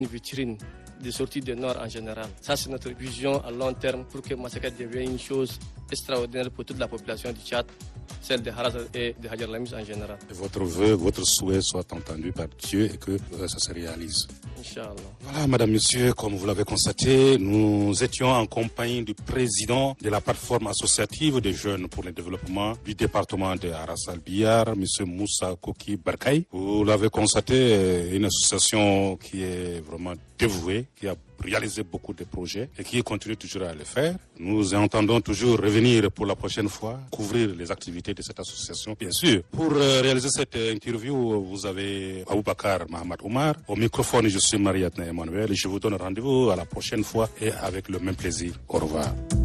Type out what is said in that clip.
une vitrine de sortie du Nord en général. Ça, c'est notre vision à long terme pour que Massaka devienne une chose extraordinaire pour toute la population du Tchad, celle de Haras et de Hadjar Lamis en général. Et votre vœu, votre souhait soit entendu par Dieu et que ça se réalise. Inch'Allah. Voilà, madame, monsieur, comme vous l'avez constaté, nous étions en compagnie du président de la plateforme associative des jeunes pour le développement du département de Haras Al-Biyar, monsieur Moussa Koki Barkay. Vous l'avez constaté, une association qui est vraiment dévouée, qui a réalisé beaucoup de projets et qui continue toujours à le faire. Nous entendons toujours revenir pour la prochaine fois, couvrir les activités de cette association. Bien sûr, pour réaliser cette interview, vous avez Aboubakar Mahamad Omar. Au microphone, je suis Mariatna Emmanuel et je vous donne rendez-vous à la prochaine fois et avec le même plaisir. Au revoir.